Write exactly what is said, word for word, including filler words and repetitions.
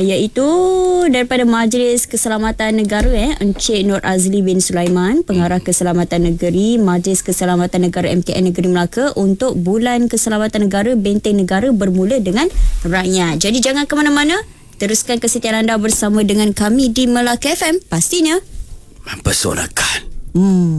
iaitu daripada Majlis Keselamatan Negara eh Encik Nur Azli bin Sulaiman, Pengarah Keselamatan Negeri Majlis Keselamatan Negara M K N Negeri Melaka, untuk Bulan Keselamatan Negara Benteng Negara bermula dengan rakyat. Jadi jangan ke mana-mana, teruskan kesetiaan anda bersama dengan kami di Melaka F M, pastinya mempesonakan. Hmm.